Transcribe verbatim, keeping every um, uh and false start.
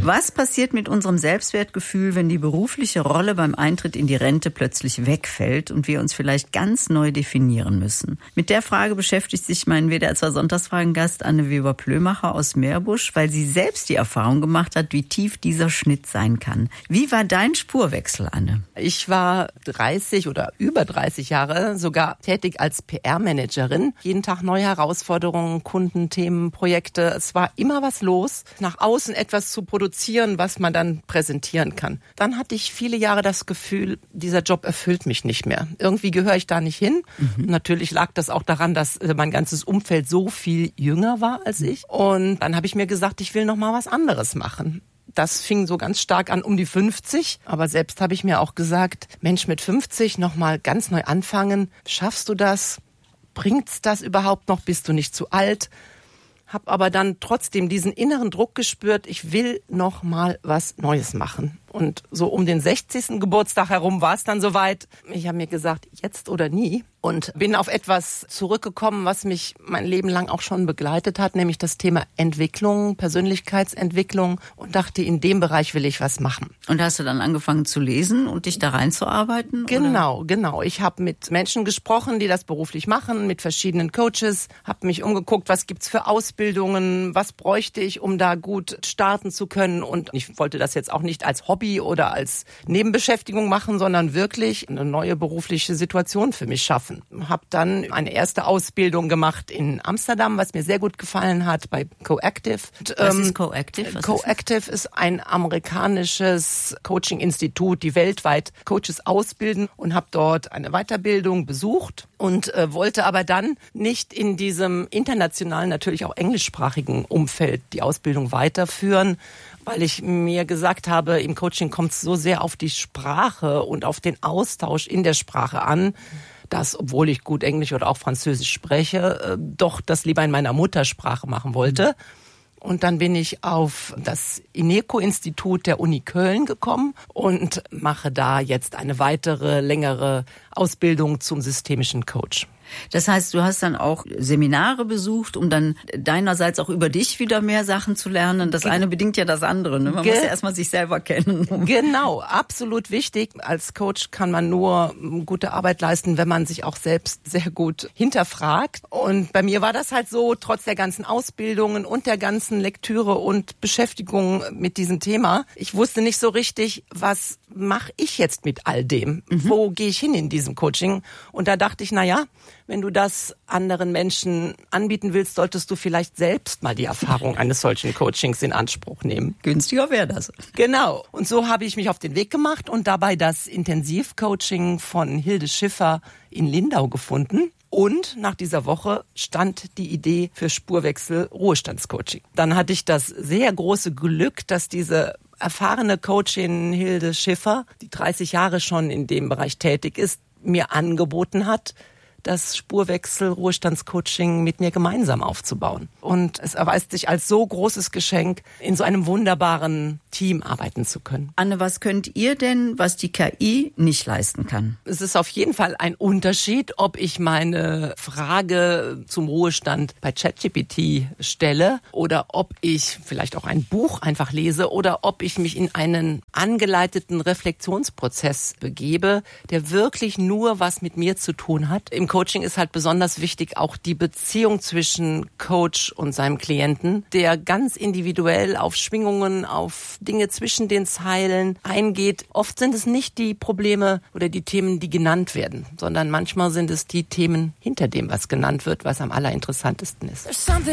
Was passiert mit unserem Selbstwertgefühl, wenn die berufliche Rolle beim Eintritt in die Rente plötzlich wegfällt und wir uns vielleicht ganz neu definieren müssen? Mit der Frage beschäftigt sich mein W D R zwei Sonntagsfragengast Anne Weber-Plömacher aus Meerbusch, weil sie selbst die Erfahrung gemacht hat, wie tief dieser Schnitt sein kann. Wie war dein Spurwechsel, Anne? Ich war dreißig oder über dreißig Jahre sogar tätig als P R-Managerin. Jeden Tag neue Herausforderungen, Kunden, Themen, Projekte. Es war immer was los, nach außen etwas zu produzieren, was man dann präsentieren kann. Dann hatte ich viele Jahre das Gefühl, dieser Job erfüllt mich nicht mehr. Irgendwie gehöre ich da nicht hin. Mhm. Natürlich lag das auch daran, dass mein ganzes Umfeld so viel jünger war als ich. Und dann habe ich mir gesagt, ich will noch mal was anderes machen. Das fing so ganz stark an um die fünfzig. Aber selbst habe ich mir auch gesagt, Mensch, mit fünfzig noch mal ganz neu anfangen. Schaffst du das? Bringt's das überhaupt noch? Bist du nicht zu alt? Hab aber dann trotzdem diesen inneren Druck gespürt, ich will noch mal was Neues machen. Und so um den sechzigsten Geburtstag herum war es dann soweit. Ich habe mir gesagt, jetzt oder nie. Und bin auf etwas zurückgekommen, was mich mein Leben lang auch schon begleitet hat, nämlich das Thema Entwicklung, Persönlichkeitsentwicklung. Und dachte, in dem Bereich will ich was machen. Und hast du dann angefangen zu lesen und dich da reinzuarbeiten? Genau, oder? genau. Ich habe mit Menschen gesprochen, die das beruflich machen, mit verschiedenen Coaches. Habe mich umgeguckt, was gibt's für Ausbildungen, was bräuchte ich, um da gut starten zu können. Und ich wollte das jetzt auch nicht als Hobby oder als Nebenbeschäftigung machen, sondern wirklich eine neue berufliche Situation für mich schaffen. Habe dann eine erste Ausbildung gemacht in Amsterdam, was mir sehr gut gefallen hat, bei Coactive. Was ähm, ist Coactive? Was Coactive ist, ist ein amerikanisches Coaching-Institut, die weltweit Coaches ausbilden, und habe dort eine Weiterbildung besucht und äh, wollte aber dann nicht in diesem internationalen, natürlich auch englischsprachigen Umfeld die Ausbildung weiterführen, weil ich mir gesagt habe, im Coaching kommt es so sehr auf die Sprache und auf den Austausch in der Sprache an, dass, obwohl ich gut Englisch oder auch Französisch spreche, doch das lieber in meiner Muttersprache machen wollte. Und dann bin ich auf das INECO-Institut der Uni Köln gekommen und mache da jetzt eine weitere, längere Ausbildung zum systemischen Coach. Das heißt, du hast dann auch Seminare besucht, um dann deinerseits auch über dich wieder mehr Sachen zu lernen. Das eine bedingt ja das andere, ne? Man Ge- muss ja erstmal sich selber kennen. Genau, absolut wichtig. Als Coach kann man nur gute Arbeit leisten, wenn man sich auch selbst sehr gut hinterfragt. Und bei mir war das halt so, trotz der ganzen Ausbildungen und der ganzen Lektüre und Beschäftigung mit diesem Thema. Ich wusste nicht so richtig, was mache ich jetzt mit all dem? Mhm. Wo gehe ich hin in diesem Coaching? Und da dachte ich, na ja, wenn du das anderen Menschen anbieten willst, solltest du vielleicht selbst mal die Erfahrung eines solchen Coachings in Anspruch nehmen. Günstiger wäre das. Genau. Und so habe ich mich auf den Weg gemacht und dabei das Intensivcoaching von Hilde Schiffer in Lindau gefunden. Und nach dieser Woche stand die Idee für Spurwechsel Ruhestandscoaching. Dann hatte ich das sehr große Glück, dass diese erfahrene Coachin Hilde Schiffer, die dreißig Jahre schon in dem Bereich tätig ist, mir angeboten hat, das Spurwechsel-Ruhestandscoaching mit mir gemeinsam aufzubauen. Und es erweist sich als so großes Geschenk, in so einem wunderbaren Team arbeiten zu können. Anne, was könnt ihr denn, was die K I nicht leisten kann? Es ist auf jeden Fall ein Unterschied, ob ich meine Frage zum Ruhestand bei ChatGPT stelle oder ob ich vielleicht auch ein Buch einfach lese oder ob ich mich in einen angeleiteten Reflexionsprozess begebe, der wirklich nur was mit mir zu tun hat. Im Coaching ist halt besonders wichtig auch die Beziehung zwischen Coach und seinem Klienten, der ganz individuell auf Schwingungen, auf Dinge zwischen den Zeilen eingeht. Oft sind es nicht die Probleme oder die Themen, die genannt werden, sondern manchmal sind es die Themen hinter dem, was genannt wird, was am allerinteressantesten ist.